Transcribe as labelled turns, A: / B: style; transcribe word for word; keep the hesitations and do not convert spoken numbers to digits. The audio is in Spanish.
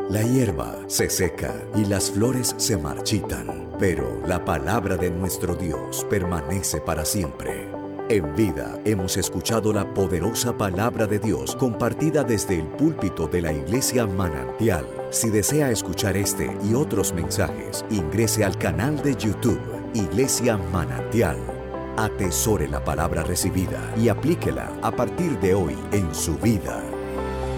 A: La hierba se seca y las flores se marchitan, pero la palabra de nuestro Dios permanece para siempre. En Vida hemos escuchado la poderosa palabra de Dios compartida desde el púlpito de la Iglesia Manantial. Si desea escuchar este y otros mensajes, ingrese al canal de YouTube Iglesia Manantial. Atesore la palabra recibida y aplíquela a partir de hoy en su vida.